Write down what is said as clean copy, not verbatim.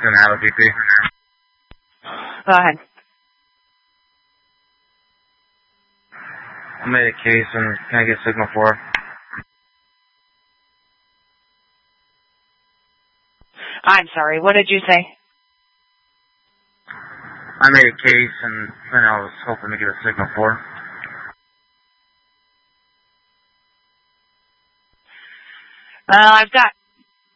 Gonna have a BP. Go ahead. I made a case and can I get signal 4? I'm sorry, what did you say? I made a case and then I was hoping to get a signal 4. Well, I've got